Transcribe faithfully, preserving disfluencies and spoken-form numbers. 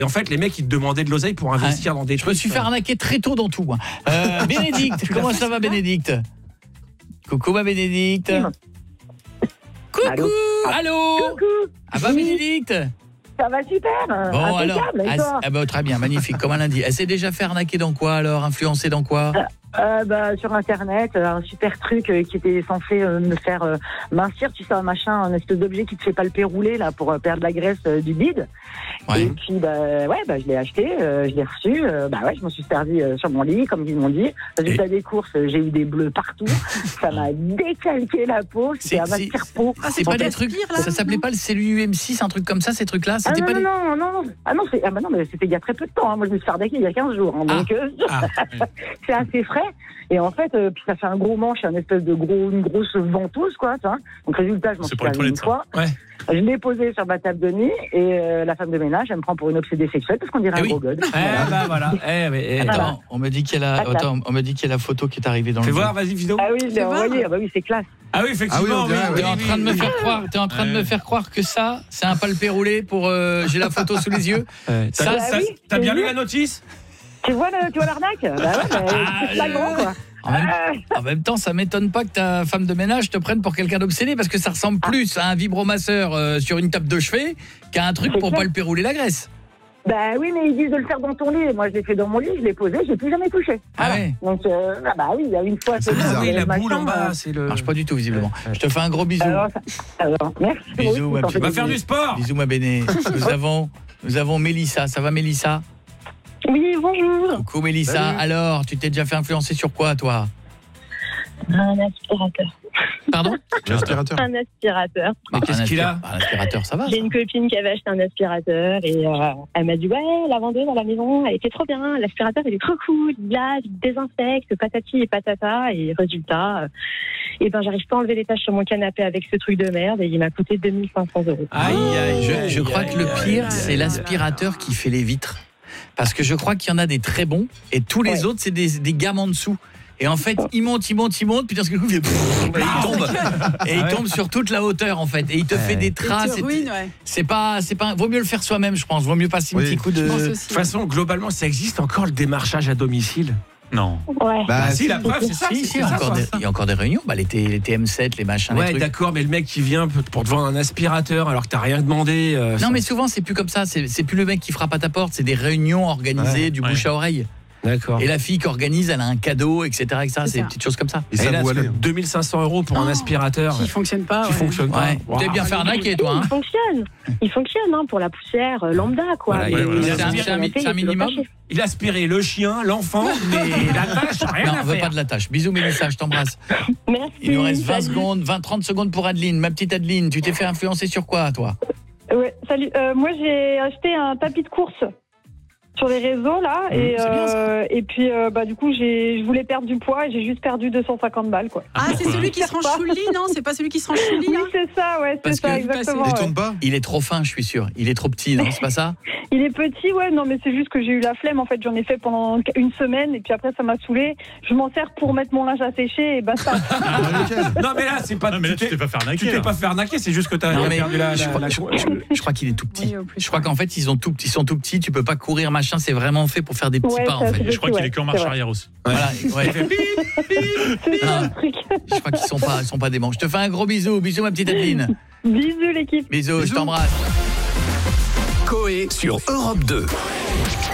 Et en fait, les mecs, ils te demandaient de l'oseille pour investir ouais. dans des Je trucs. me suis fait arnaquer très tôt dans tout. Euh, Bénédicte, comment ça va, Bénédicte? Coucou, ma Bénédicte. Coucou, allô, allô. Coucou. Ah bah, Bénédicte. Ça va super. Bon, alors, et toi ah bah, très bien, magnifique, comme un lundi. Elle s'est déjà fait arnaquer dans quoi, alors? Influencer dans quoi? euh, euh, bah, Sur Internet, un super truc euh, qui était censé euh, me faire euh, mincir, tu sais, un machin, un espèce d'objet qui te fait palper rouler, là, pour euh, perdre la graisse euh, du bide. Ouais. Et puis, bah, ouais, bah, je l'ai acheté, euh, je l'ai reçu, euh, bah ouais, je m'en suis servi euh, sur mon lit, comme ils m'ont dit. Résultat des courses, euh, j'ai eu des bleus partout. Ça m'a décalqué la peau, c'était un tire-peau. Ah, c'est pas des trucs, là, ça s'appelait pas le C L U M six, un truc comme ça, ces trucs-là? Ah non, pas non, des... non, non, non, ah non, c'est, ah bah non, mais c'était il y a très peu de temps, hein. Moi, je me suis fait arnaquer il y a quinze jours, hein, ah. donc euh, ah. c'est assez frais. Et en fait, euh, puis ça fait un gros manche, un espèce de gros, une grosse ventouse, quoi, tu vois. Donc résultat, je m'en suis servi une fois. Ouais. Je l'ai posé sur ma table de nuit et euh, la femme de ménage, elle me prend pour une obsédée sexuelle parce qu'on dirait eh un oui. gros god. Eh voilà. bah voilà. Eh, mais, eh, attends, voilà. on me dit qu'il y a la, attends, on me dit qu'il y a la photo qui est arrivée dans Fais le. Fais voir, vas-y, vidéo. Ah oui, je l'ai envoyé. Ah bah oui, c'est classe. Ah oui, effectivement. Ah oui, oui, T'es oui, en oui, train de me oui. faire croire, t'es en train de me faire croire que ça, c'est un palpé roulé pour. Euh, j'ai la photo sous les yeux. Euh, ça, t'as, bah ça, oui, t'as bien vu. lu la notice? Tu vois, le, tu vois l'arnaque? Bah ouais, bah, c'est flagrant, quoi. En même, en même temps, ça m'étonne pas que ta femme de ménage te prenne pour quelqu'un d'obsédé parce que ça ressemble plus à un vibromasseur euh, sur une table de chevet qu'à un truc C'est pour clair. palper rouler la graisse. Bah oui, mais ils disent de le faire dans ton lit. Moi, je l'ai fait dans mon lit, je l'ai posé, j'ai plus jamais touché. Ah Voilà. ouais. Donc, euh, ah bah oui, il y a une fois. C'est bizarre. Ah oui, la machin, boule en bas, euh, c'est le. Ça marche pas du tout visiblement. Je te fais un gros bisou. Alors, ça, alors, merci. Bisous, oui, ma ça petite. fait Va faire du plaisir. sport. Bisous ma Béné. Nous avons nous avons Mélissa, ça va Mélissa? Oui, bonjour. Coucou Mélissa. Salut. Alors, tu t'es déjà fait influencer sur quoi toi? Un aspirateur. Pardon? L'aspirateur. Un aspirateur. Mais qu'est-ce qu'il a? Un aspirateur, ça va. J'ai une copine qui avait acheté un aspirateur et euh, elle m'a dit ouais, la vendeuse à la maison, elle était trop bien, l'aspirateur il est trop cool, il lave, il désinfecte, patati et patata et résultat, euh, et ben j'arrive pas à enlever les taches sur mon canapé avec ce truc de merde et il m'a coûté deux mille cinq cents euros. Aïe, aïe, Je, aïe, je crois aïe, que le aïe, pire, aïe, c'est aïe, l'aspirateur qui fait les vitres. Parce que je crois qu'il y en a des très bons et tous les Ouais. autres, c'est des, des gammes en dessous. Et en fait, il monte, il monte, il monte, puis d'un seul coup, il, fait pfff, et il tombe. Et il tombe sur toute la hauteur, en fait. Et il te fait des traces. Et te ruine, ouais. C'est pas, c'est pas, vaut mieux le faire soi-même, je pense. Vaut mieux passer un Oui. petit coup de. Je pense De aussi. toute façon, globalement, ça existe encore le démarchage à domicile? Non. Ouais. Bah, Ah si, la preuve, c'est ça. Si, c'est si, il y a ça, encore quoi. des- il y a encore des réunions. Bah, les, T- les T M sept, les machins, les Ouais, trucs. d'accord, mais le mec qui vient pour te vendre un aspirateur alors que t'as rien demandé. euh, Non, ça- mais souvent, c'est plus comme ça. C'est c'est plus le mec qui frappe à ta porte. C'est des réunions organisées, Ouais, du ouais. bouche à oreille. D'accord. Et la fille qui organise, elle a un cadeau, et cetera et cetera. C'est C'est des ça. petites choses comme ça. Et Et ça là, vaut parce que aller. deux mille cinq cents euros pour un Oh, aspirateur Qui fonctionne pas. qui ouais. fonctionne pas. Ouais. Wow. T'es bien fait arnaquer, toi. Hein. Il fonctionne. Il fonctionne hein, pour la poussière euh, lambda quoi. Voilà, Mais il- il euh, a- sur c'est un- le c'est un canapé, il est minimum. toujours taché. Il a aspiré le chien, l'enfant, mais la tâche, rien Non, à on veut faire. pas de la tâche. Bisous, Mélissa, je t'embrasse. Merci. Il nous reste vingt salut. secondes, vingt, trente secondes pour Adeline. Ma petite Adeline, tu t'es fait influencer sur quoi, toi? Ouais, salut. Euh, moi, j'ai acheté un tapis de course sur les réseaux là, et c'est bien, ça. euh, et puis euh, bah du coup, j'ai, je voulais perdre du poids et j'ai juste perdu deux cent cinquante balles quoi. Ah, c'est celui qui se range sous le lit, non? C'est pas celui qui se range sous le lit, Oui, là? c'est ça, ouais, c'est Parce ça, que- exactement. Il ouais. tourne pas? Il est trop fin, je suis sûr. Il est trop petit, non? C'est pas ça? Il est petit, ouais, non, mais c'est juste que j'ai eu la flemme. En fait, j'en ai fait pendant une semaine et puis après, ça m'a saoulé. Je m'en sers pour mettre mon linge à sécher et basta. Non, mais là, c'est pas. Non, mais là, tu t'es pas fait arnaquer. Tu t'es là. pas fait arnaquer, c'est juste que t'as Non, t'as mais perdu la. je la- crois, la- je- je- je crois qu'il est tout petit. Oui, au plus. Je crois qu'en fait, ils, ont tout, ils sont tout petits. Tu peux pas courir, machin. C'est vraiment fait pour faire des petits Ouais, pas, en ça, fait. c'est Je crois qu'il ouais, est que en c'est marche vrai. arrière aussi. Voilà, ouais. Il fait bip. C'est ça Ah. le truc. Je crois qu'ils sont pas, ils sont pas déments. Je te fais un gros bisou. Bisous, ma petite Adeline. Bisous l'équipe. Bisous, je Bisous. t'embrasse. Coé sur Europe deux.